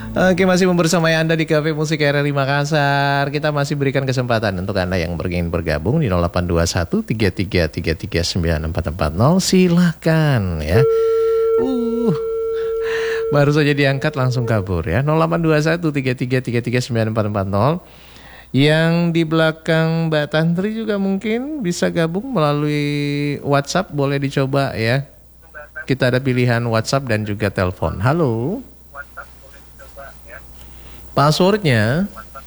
Oke, masih membersamai Anda di Cafe Musik RRI Makassar. Kita masih berikan kesempatan untuk Anda yang ingin bergabung di 0821 3333 9440. Silahkan ya. Baru saja diangkat langsung kabur ya. 0821 3333 9440. Yang di belakang Mbak Tantri juga mungkin bisa gabung melalui WhatsApp, boleh dicoba ya. Kita ada pilihan WhatsApp dan juga telepon. Halo. Passwordnya?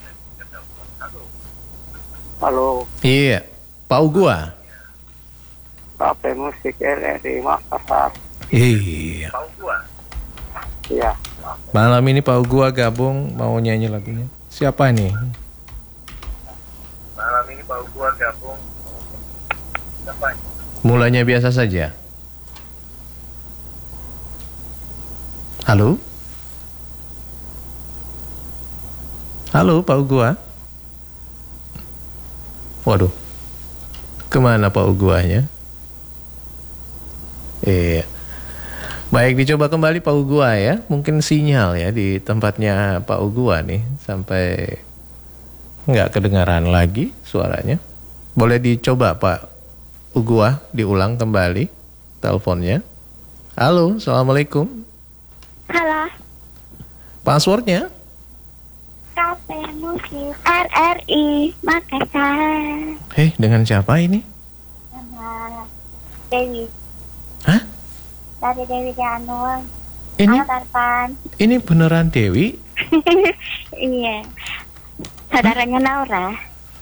Halo. Iya, Pak Ugua. Cafe Musik RRI Makassar. Iya. Pak Ugua. Iya. Malam ini Pak Ugua gabung mau nyanyi lagunya. Siapa nih? Malam ini Pak Ugua gabung. Siapa nih? Mulanya biasa saja. Halo? Halo Pak Ugua. Waduh, kemana Pak Uguanya? Baik, dicoba kembali Pak Ugua ya. Mungkin sinyal ya di tempatnya Pak Ugua nih sampai nggak kedengaran lagi suaranya. Boleh dicoba Pak Ugua diulang kembali teleponnya. Halo, assalamualaikum. Halo. Passwordnya? Cafe Musik RRI Makassar. Dengan siapa ini? Sama Dewi. Hah? Dari Dewi Janul. Ini? Halo Tarpan. Ini beneran Dewi? Iya. Saudaranya Naura.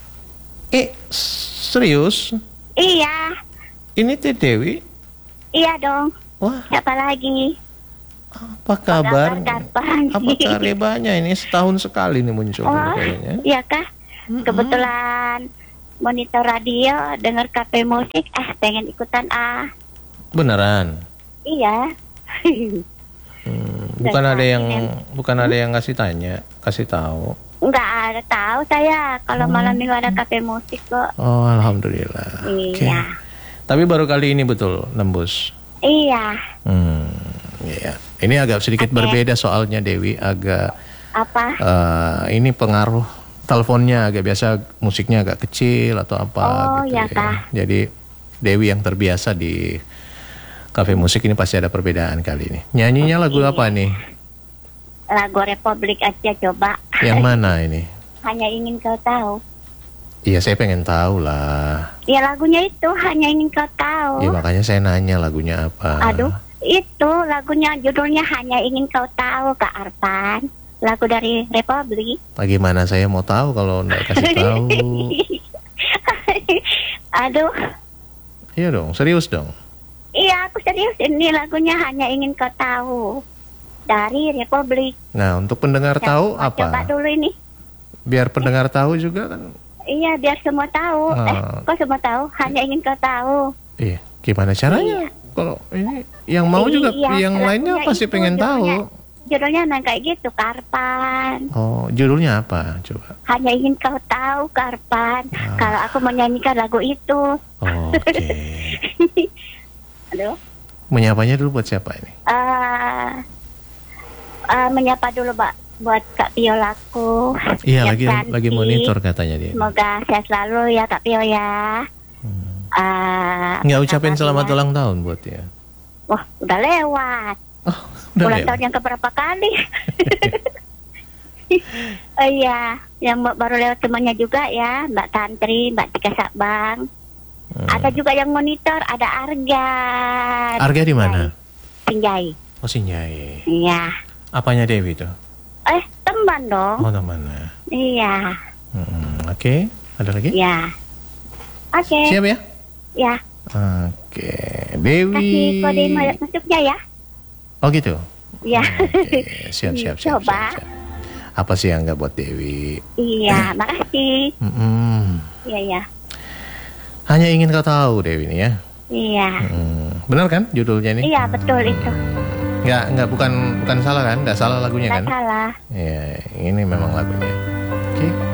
Serius? Iya. Ini Teh Dewi? Iya dong. Wah, Siapa lagi? apa kabar? Tarpan. Apa kabarnya ini setahun sekali nih muncul kayaknya. Iya kah? Kebetulan monitor radio, dengar Cafe Musik, pengen ikutan Beneran? Iya. Bukan ada yang kasih tahu. Enggak ada tahu saya kalau malam minggu ada Cafe Musik kok. Oh, alhamdulillah. Iya. Okay. Tapi baru kali ini betul nembus. Iya. Iya. Ini agak sedikit berbeda soalnya Dewi, agak apa? Ini pengaruh teleponnya agak biasa, musiknya agak kecil atau apa gitu ya. Kah? Jadi Dewi yang terbiasa di Cafe Musik ini pasti ada perbedaan kali ini. Nyanyinya lagu apa nih? Lagu Republik aja coba. Yang mana ini? Hanya ingin kau tahu. Iya, saya pengen tahu lah. Ya lagunya itu Hanya Ingin Kau Tahu. Iya, makanya saya nanya lagunya apa. Aduh, itu lagunya judulnya Hanya Ingin Kau Tahu, Kak Arpan. Lagu dari Republik. Bagaimana saya mau tahu kalau nggak kasih tahu? Aduh. Iya dong, serius dong. Iya, aku serius. Ini lagunya Hanya Ingin Kau Tahu dari Republik. Nah, untuk pendengar tahu apa? Coba dulu ini. Biar pendengar tahu juga kan. Iya, biar semua tahu. Kok semua tahu? Hanya Ingin Kau Tahu. Iya, gimana caranya? Kalau ini yang mau juga, yang lainnya pasti pengen tahu. Judulnya kayak gitu, Karpan. Oh, judulnya apa? Coba. Hanya Ingin Kau Tahu, Karpan. Kalau aku menyanyikan lagu itu. Oke. Aduh. Menyapanya dulu buat siapa ini? Menyapa dulu, Mbak, buat Kak Pio laku. Iya, lagi monitor katanya dia. Semoga sehat selalu ya Kak Pio ya. Nggak ucapin selamat ulang tahun buat dia. Wah, udah lewat. Ulang tahun yang keberapa kali? Oh iya, yang baru lewat temannya juga ya, Mbak Tantri, Mbak Tika Sabang. Ada juga yang monitor, ada Arga. Arga di mana? Sinjai. Oh, Sinjai. Iya. Apanya Dewi tuh? Teman dong. Oh, temannya. Iya. Oke. Ada lagi? Iya. Oke. Siap ya? Ya. Oke. Dewi. Kasih kode masuknya ya. Oh gitu? Iya. Oke. Siap. Coba. Apa sih yang nggak buat Dewi? Iya, makasih. Iya. Hanya Ingin Kau Tahu Dewi ini ya? Iya. Benar kan judulnya ini? Iya, betul itu. Nggak, bukan salah kan? Nggak salah lagunya kan? Nggak salah. Iya, ini memang lagunya. Oke.